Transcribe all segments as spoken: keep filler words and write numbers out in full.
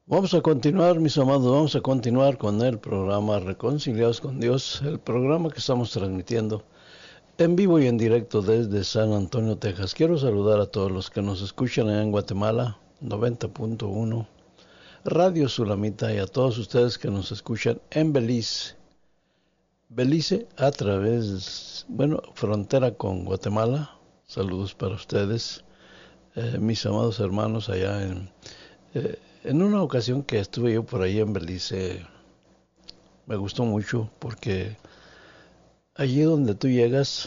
Vamos a continuar, mis amados, vamos a continuar con el programa Reconciliados con Dios, el programa que estamos transmitiendo en vivo y en directo desde San Antonio, Texas. Quiero saludar a todos los que nos escuchan allá en Guatemala, noventa punto uno, Radio Sulamita, y a todos ustedes que nos escuchan en Belice. Belice a través, bueno, frontera con Guatemala. Saludos para ustedes, eh, mis amados hermanos allá en... Eh, en una ocasión que estuve yo por ahí en Belice, me gustó mucho porque allí donde tú llegas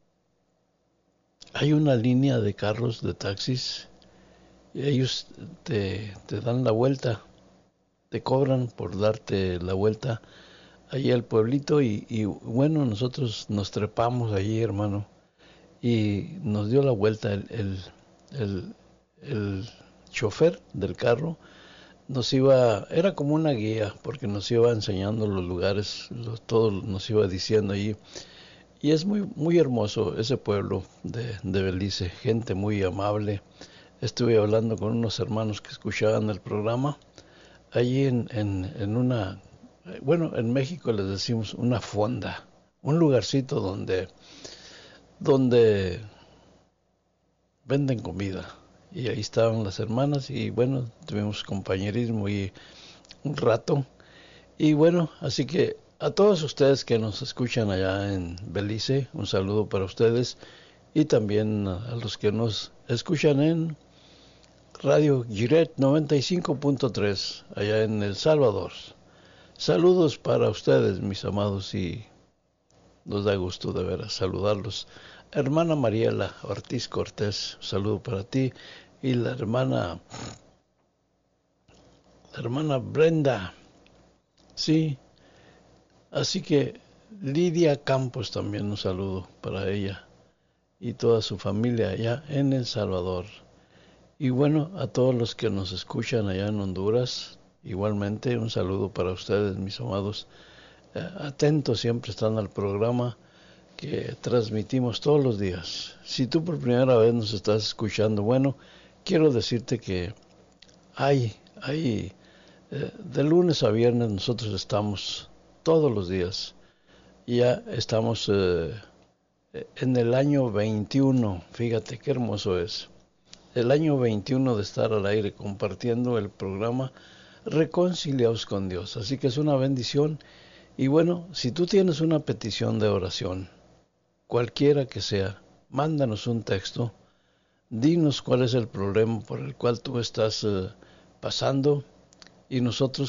hay una línea de carros, de taxis, y ellos te, te dan la vuelta, te cobran por darte la vuelta allí al pueblito y, y bueno, nosotros nos trepamos allí, hermano, y nos dio la vuelta el, el, el, el chofer del carro. Nos iba, era como una guía, porque nos iba enseñando los lugares, los, todo nos iba diciendo allí. Y es muy, muy hermoso ese pueblo de, de Belice, gente muy amable. Estuve hablando con unos hermanos que escuchaban el programa, allí en, en, en una, bueno, en México les decimos una fonda, un lugarcito donde, donde venden comida. Y ahí estaban las hermanas y bueno, tuvimos compañerismo y un rato. Y bueno, así que a todos ustedes que nos escuchan allá en Belice, un saludo para ustedes y también a los que nos escuchan en Radio Giret noventa y cinco punto tres allá en El Salvador. Saludos para ustedes, mis amados, y nos da gusto de veras saludarlos. Hermana Mariela Ortiz Cortés, un saludo para ti, y la hermana, la hermana Brenda, sí. Así que Lidia Campos también un saludo para ella y toda su familia allá en El Salvador. Y bueno, a todos los que nos escuchan allá en Honduras, igualmente un saludo para ustedes, mis amados. Eh, atentos siempre están al programa que transmitimos todos los días. Si tú por primera vez nos estás escuchando, bueno, quiero decirte que hay, hay, eh, de lunes a viernes nosotros estamos todos los días. Ya estamos eh, en el año veintiuno, fíjate qué hermoso es. El año veintiuno de estar al aire compartiendo el programa Reconciliados con Dios. Así que es una bendición. Y bueno, si tú tienes una petición de oración, cualquiera que sea, mándanos un texto, dinos cuál es el problema por el cual tú estás eh, pasando y nosotros